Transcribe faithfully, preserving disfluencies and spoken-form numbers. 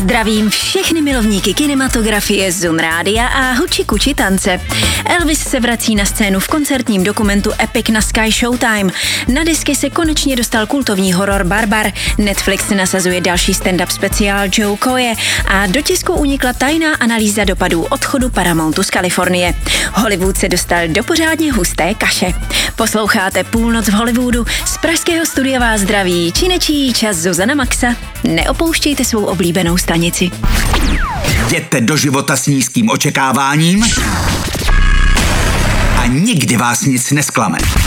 Zdravím všechny milovníky kinematografie, Zoom rádia a huči kuči tance. Elvis se vrací na scénu v koncertním dokumentu Epic na Sky Showtime. Na disky se konečně dostal kultovní horor Barbar. Netflix nasazuje další stand-up speciál Joe Coye a do tisku unikla tajná analýza dopadů odchodu Paramountu z Kalifornie. Hollywood se dostal do pořádně husté kaše. Posloucháte Půlnoc v Hollywoodu, z pražského studia vás zdraví činečí čas Zuzana Maxa. Neopouštějte svou oblíbenou stanici. Jděte do života s nízkým očekáváním a nikdy vás nic nesklame.